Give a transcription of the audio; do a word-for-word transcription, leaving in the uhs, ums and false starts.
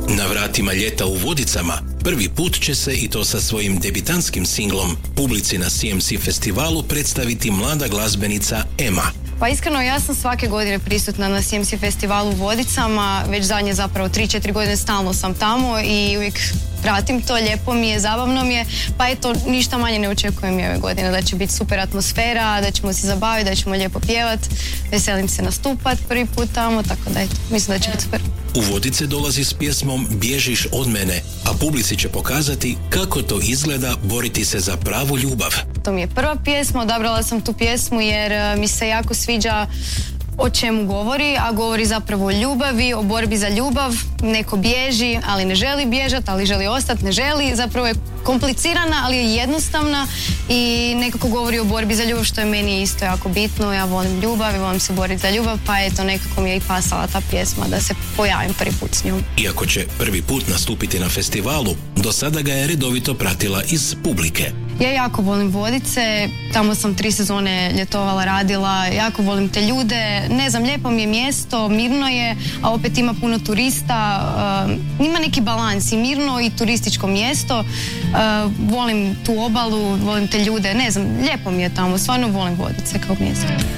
Na vratima ljeta u Vodicama prvi put će se, i to sa svojim debitantskim singlom, publici na C M C festivalu predstaviti mlada glazbenica Ema. Pa iskreno, ja sam svake godine prisutna na C M C festivalu u Vodicama, već zadnje zapravo tri četiri godine stalno sam tamo i uvijek pratim to, lijepo mi je, zabavno mi je, pa eto, ništa manje ne očekujem i ove godine, da će biti super atmosfera, da ćemo se zabaviti, da ćemo lijepo pjevati, veselim se nastupat prvi put tamo, tako da eto, mislim da će biti super. U Vodice dolazi s pjesmom Bježiš od mene, a publici će pokazati kako to izgleda boriti se za pravu ljubav. To mi je prva pjesma, odabrala sam tu pjesmu jer mi se jako sviđa o čemu govori, a govori zapravo o ljubavi, o borbi za ljubav. Neko bježi, ali ne želi bježati, ali želi ostati, ne želi. Zapravo je komplicirana, ali je jednostavna i nekako govori o borbi za ljubav, što je meni isto jako bitno. Ja volim ljubav i volim se boriti za ljubav, pa eto, nekako mi je i pasala ta pjesma da se pojavim prvi put s njom. Iako će prvi put nastupiti na festivalu, do sada ga je redovito pratila iz publike. Ja jako volim Vodice, tamo sam tri sezone ljetovala, radila, jako volim te ljude, ne znam, lijepo mi je mjesto, mirno je, a opet ima puno turista, uh, ima neki balans i mirno i turističko mjesto, uh, volim tu obalu, volim te ljude, ne znam, lijepo mi je tamo, stvarno volim Vodice kao mjesto.